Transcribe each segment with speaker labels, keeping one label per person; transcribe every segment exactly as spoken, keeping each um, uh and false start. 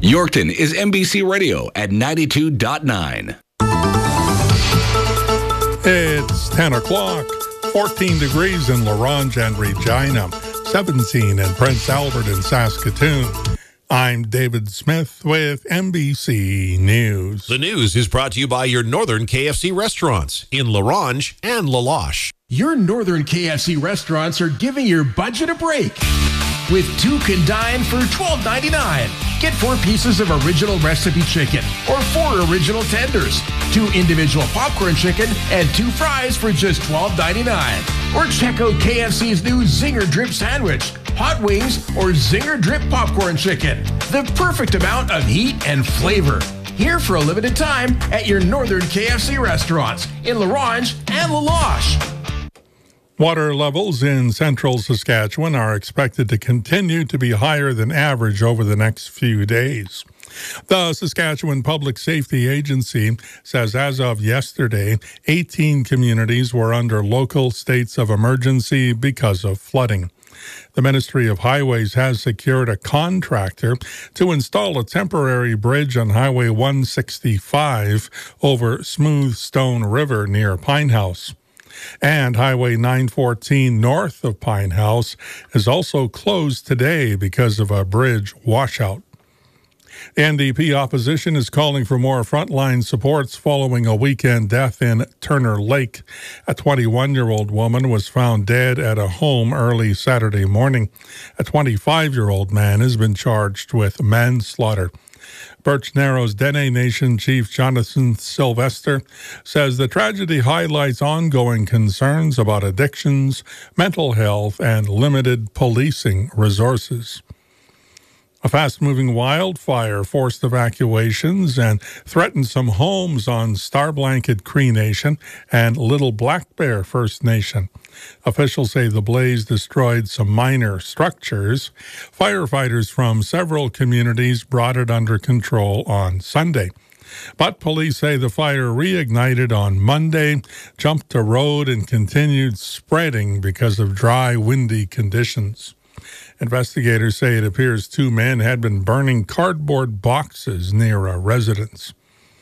Speaker 1: Yorkton is N B C Radio at ninety-two point nine.
Speaker 2: It's ten o'clock, fourteen degrees in La Ronge and Regina, seventeen in Prince Albert and Saskatoon. I'm David Smith with N B C News.
Speaker 3: The news is brought to you by your Northern K F C restaurants in La Ronge and La Loche.
Speaker 4: Your Northern K F C restaurants are giving your budget a break. With two can dine for twelve ninety-nine. Get four pieces of original recipe chicken or four original tenders, two individual popcorn chicken, and two fries for just twelve ninety-nine. Or check out K F C's new Zinger Drip Sandwich, hot wings, or Zinger Drip Popcorn Chicken. The perfect amount of heat and flavor. Here for a limited time at your Northern K F C restaurants in La Ronge and La Loche.
Speaker 2: Water levels in central Saskatchewan are expected to continue to be higher than average over the next few days. The Saskatchewan Public Safety Agency says as of yesterday, eighteen communities were under local states of emergency because of flooding. The Ministry of Highways has secured a contractor to install a temporary bridge on Highway one sixty-five over Smooth Stone River near Pine House. And Highway nine fourteen north of Pine House is also closed today because of a bridge washout. The N D P opposition is calling for more frontline supports following a weekend death in Turner Lake. A twenty-one-year-old woman was found dead at a home early Saturday morning. A twenty-five-year-old man has been charged with manslaughter. Birch Narrows Dene Nation Chief Jonathan Sylvester says the tragedy highlights ongoing concerns about addictions, mental health, and limited policing resources. A fast-moving wildfire forced evacuations and threatened some homes on Star Blanket Cree Nation and Little Black Bear First Nation. Officials say the blaze destroyed some minor structures. Firefighters from several communities brought it under control on Sunday. But police say the fire reignited on Monday, jumped a road, and continued spreading because of dry, windy conditions. Investigators say it appears two men had been burning cardboard boxes near a residence.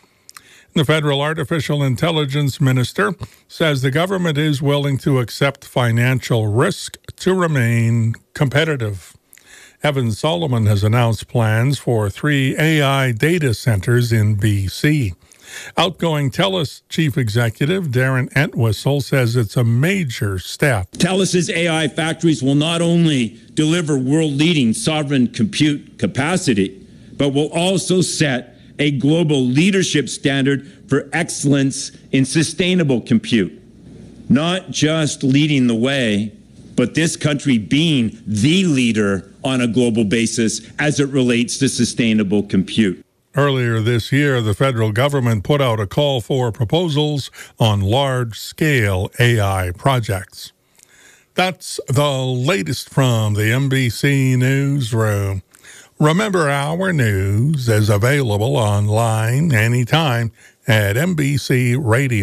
Speaker 2: The federal artificial intelligence minister says the government is willing to accept financial risk to remain competitive. Evan Solomon has announced plans for three A I data centers in B C. Outgoing TELUS chief executive Darren Entwistle says it's a major step.
Speaker 5: TELUS's A I factories will not only deliver world-leading sovereign compute capacity, but will also set a global leadership standard for excellence in sustainable compute. Not just leading the way, but this country being the leader on a global basis as it relates to sustainable compute.
Speaker 2: Earlier this year, the federal government put out a call for proposals on large-scale A I projects. That's the latest from the N B C Newsroom. Remember, our news is available online anytime at N B C Radio.